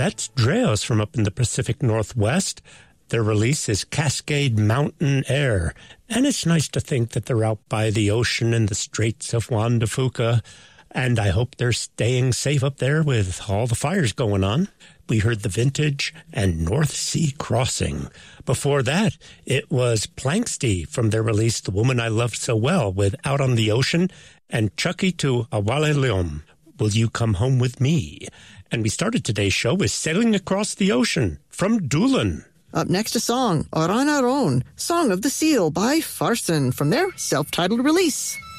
That's Dreos from up in the Pacific Northwest. Their release is Cascade Mountain Air, and it's nice to think that they're out by the ocean in the Straits of Juan de Fuca, and I hope they're staying safe up there with all the fires going on. We heard The Vintage and North Sea Crossing. Before that, it was Planxty from their release The Woman I Loved So Well with Out on the Ocean, and Chucky to Awaleleom, Will You Come Home With Me? And we started today's show with Sailing Across the Ocean from Doolan. Up next, a song, Oran Aron, Song of the Seal by Farson from their self-titled release.